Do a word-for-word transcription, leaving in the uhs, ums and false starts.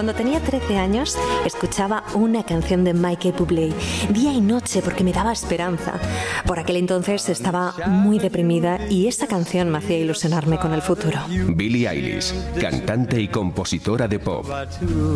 Cuando tenía trece años, escuchaba una canción de Michael Bublé día y noche porque me daba esperanza. Por aquel entonces estaba muy deprimida y esa canción me hacía ilusionarme con el futuro. Billie Eilish, cantante y compositora de pop.